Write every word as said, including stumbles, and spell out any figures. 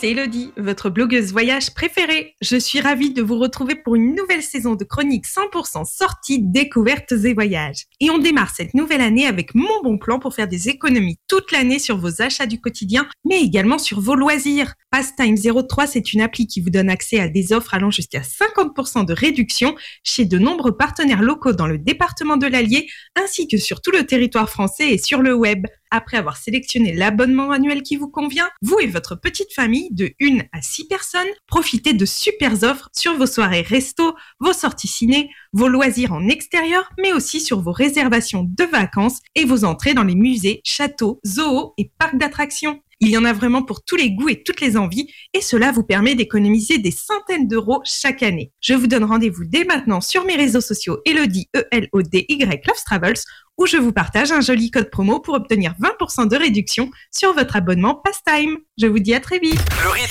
c'est Elodie, votre blogueuse voyage préférée. Je suis ravie de vous retrouver pour une nouvelle saison de chroniques cent pour cent sorties, découvertes et voyages. Et on démarre cette nouvelle année avec mon bon plan pour faire des économies toute l'année sur vos achats du quotidien, mais également sur vos loisirs. Pastime zéro trois, c'est une appli qui vous donne accès à des offres allant jusqu'à cinquante pour cent de réduction chez de nombreux partenaires locaux dans le département de l'Allier, ainsi que sur tout le territoire français et sur le web. Après avoir sélectionné l'abonnement annuel qui vous convient, vous et votre petite famille de une à six personnes, profitez de super offres sur vos soirées resto, vos sorties ciné, vos loisirs en extérieur, mais aussi sur vos réservations de vacances et vos entrées dans les musées, châteaux, zoos et parcs d'attractions. Il y en a vraiment pour tous les goûts et toutes les envies et cela vous permet d'économiser des centaines d'euros chaque année. Je vous donne rendez-vous dès maintenant sur mes réseaux sociaux Elodie, E L O D Y Loves Travels, où je vous partage un joli code promo pour obtenir vingt pour cent de réduction sur votre abonnement Pastime. Je vous dis à très vite. Le rythme